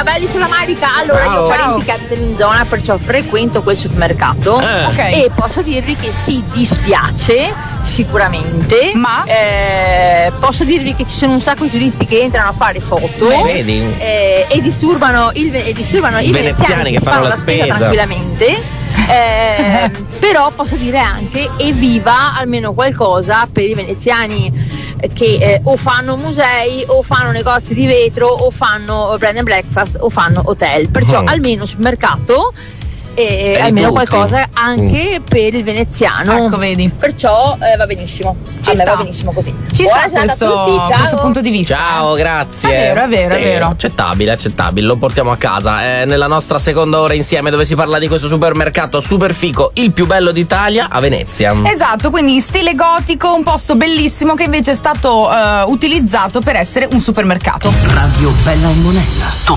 belli sulla Marica. Allora, io ho parenti che abitano in zona, perciò frequento quel supermercato. Okay. E posso dirvi che sì, dispiace sicuramente, ma posso dirvi che ci sono un sacco di turisti che entrano a fare foto e disturbano i veneziani che fanno la spesa tranquillamente. Però posso dire anche evviva almeno qualcosa per i veneziani che o fanno musei o fanno negozi di vetro o fanno bread and breakfast o fanno hotel, perciò almeno sul mercato almeno qualcosa anche per il veneziano. Ecco, vedi. Perciò va benissimo. Ci sta. Va benissimo così. Ci sta questo punto di vista. Ciao, grazie. È vero. Accettabile, lo portiamo a casa. Nella nostra seconda ora insieme, dove si parla di questo supermercato super fico, il più bello d'Italia, a Venezia. Esatto, quindi stile gotico, un posto bellissimo che invece è stato utilizzato per essere un supermercato. Radio Bella e Monella.